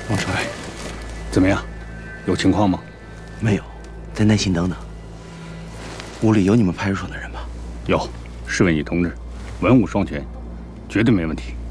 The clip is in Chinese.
王帅，怎么样？有情况吗？ 没有，再耐心等等。屋里有你们派出所的人吧？ 有，侍卫你同志，文武双全，绝对没问题。